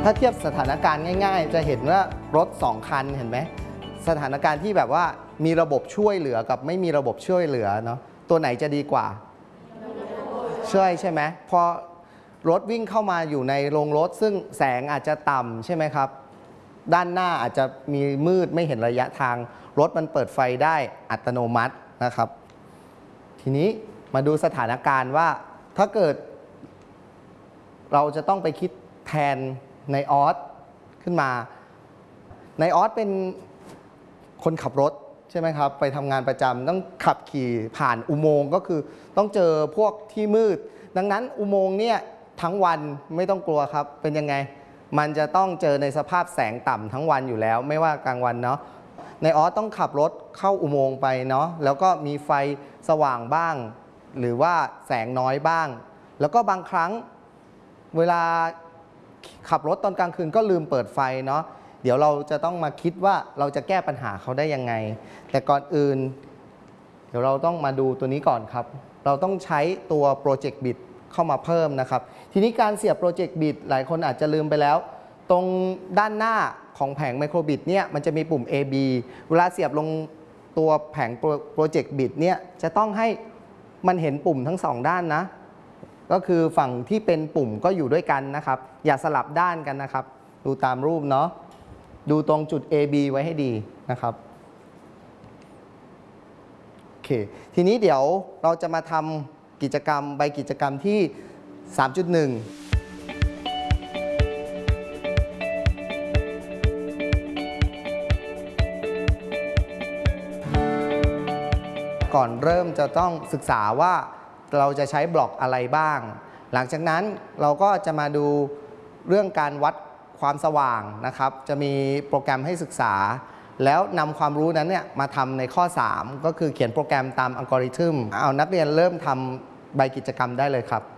ถ้าเทียบสถานการณ์ง่ายๆจะเห็นว่ารถ2คันเห็นไหมสถานการณ์ที่แบบว่ามีระบบช่วยเหลือกับไม่มีระบบช่วยเหลือเนาะตัวไหนจะดีกว่าช่วยใช่ไหมพอรถวิ่งเข้ามาอยู่ในโรงรถซึ่งแสงอาจจะต่ำใช่ไหมครับด้านหน้าอาจจะมีมืดไม่เห็นระยะทางรถมันเปิดไฟได้อัตโนมัตินะครับทีนี้มาดูสถานการณ์ว่าถ้าเกิดเราจะต้องไปคิดแทนในออสขึ้นมาในออสเป็นคนขับรถใช่ไหมครับไปทำงานประจำต้องขับขี่ผ่านอุโมงค์ก็คือต้องเจอพวกที่มืดดังนั้นอุโมงค์เนี่ยทั้งวันไม่ต้องกลัวครับเป็นยังไงมันจะต้องเจอในสภาพแสงต่ำทั้งวันอยู่แล้วไม่ว่ากลางวันเนาะในออสต้องขับรถเข้าอุโมงค์ไปเนาะแล้วก็มีไฟสว่างบ้างหรือว่าแสงน้อยบ้างแล้วก็บางครั้งเวลาขับรถตอนกลางคืนก็ลืมเปิดไฟเนาะเดี๋ยวเราจะต้องมาคิดว่าเราจะแก้ปัญหาเขาได้ยังไงแต่ก่อนอื่นเดี๋ยวเราต้องมาดูตัวนี้ก่อนครับเราต้องใช้ตัว Project Bit เข้ามาเพิ่มนะครับทีนี้การเสียบ Project Bit หลายคนอาจจะลืมไปแล้วตรงด้านหน้าของแผง Microbit เนี่ยมันจะมีปุ่ม AB เวลาเสียบลงตัวแผง Project Bit เนี่ยจะต้องให้มันเห็นปุ่มทั้งสองด้านนะก็คือฝั่งที่เป็นปุ่มก็อยู่ด้วยกันนะครับอย่าสลับด้านกันนะครับดูตามรูปเนาะดูตรงจุด AB ไว้ให้ดีนะครับโอเคทีนี้เดี๋ยวเราจะมาทำกิจกรรมใบกิจกรรมที่ 3.1 ก่อนเริ่มจะต้องศึกษาว่าเราจะใช้บล็อกอะไรบ้างหลังจากนั้นเราก็จะมาดูเรื่องการวัดความสว่างนะครับจะมีโปรแกรมให้ศึกษาแล้วนำความรู้นั้นเนี่ยมาทำในข้อ 3 ก็คือเขียนโปรแกรมตามอัลกอริทึมเอานักเรียนเริ่มทำใบกิจกรรมได้เลยครับ